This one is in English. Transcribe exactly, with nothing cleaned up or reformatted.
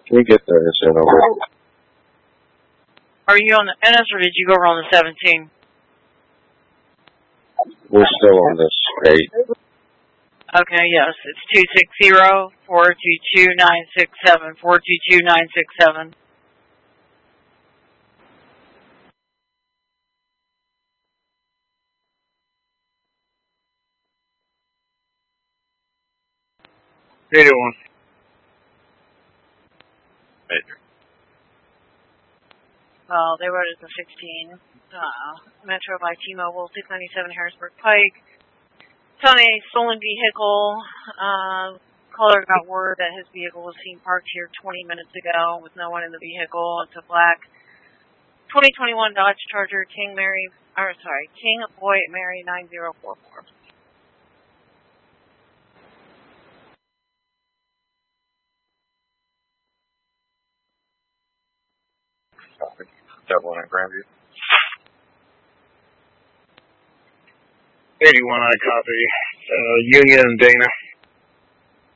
Can we get the S N over? Are you on the N S or did you go over on the seventeen? We're still on this eight. Okay, yes. It's two six zero, four two two, nine six seven, four two two, nine six seven. eighty-one. Major. Well, they wrote it as a sixteen. Uh, Metro by T-Mobile, six ninety-seven Harrisburg Pike. It's on a stolen vehicle. Uh, caller got word that his vehicle was seen parked here twenty minutes ago with no one in the vehicle. It's a black twenty twenty-one Dodge Charger, King Mary, or sorry, King Boy Mary nine zero four four. Copy. That one at Grandview. eighty-one, I copy. Uh, Union and Dana.